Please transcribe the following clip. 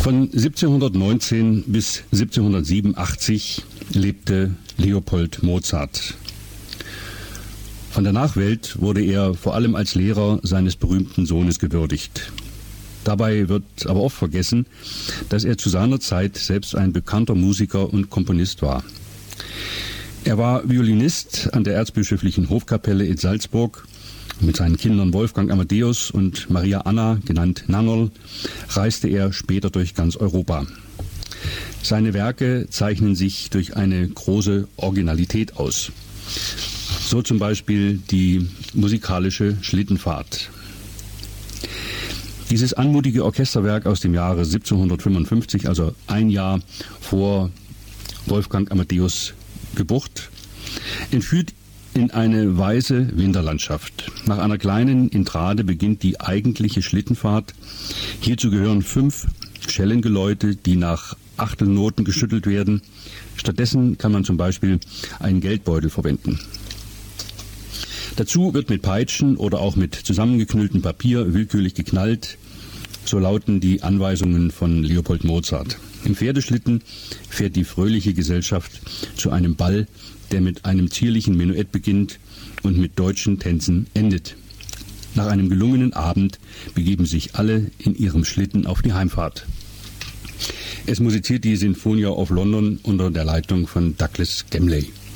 Von 1719 bis 1787 lebte Leopold Mozart. Von der Nachwelt wurde er vor allem als Lehrer seines berühmten Sohnes gewürdigt. Dabei wird aber oft vergessen, dass er zu seiner Zeit selbst ein bekannter Musiker und Komponist war. Er war Violinist an der Erzbischöflichen Hofkapelle in Salzburg. Mit seinen Kindern Wolfgang Amadeus und Maria Anna, genannt Nannerl, reiste er später durch ganz Europa. Seine Werke zeichnen sich durch eine große Originalität aus. So zum Beispiel die musikalische Schlittenfahrt. Dieses anmutige Orchesterwerk aus dem Jahre 1755, also ein Jahr vor Wolfgang Amadeus Geburt, entführt in eine weiße Winterlandschaft. Nach einer kleinen Intrade beginnt die eigentliche Schlittenfahrt. Hierzu gehören 5 Schellengeläute, die nach Achtelnoten geschüttelt werden. Stattdessen kann man zum Beispiel einen Geldbeutel verwenden. Dazu wird mit Peitschen oder auch mit zusammengeknülltem Papier willkürlich geknallt. So lauten die Anweisungen von Leopold Mozart. Im Pferdeschlitten fährt die fröhliche Gesellschaft zu einem Ball, der mit einem zierlichen Menuett beginnt und mit deutschen Tänzen endet. Nach einem gelungenen Abend begeben sich alle in ihrem Schlitten auf die Heimfahrt. Es musiziert die Sinfonia of London unter der Leitung von Douglas Gamley.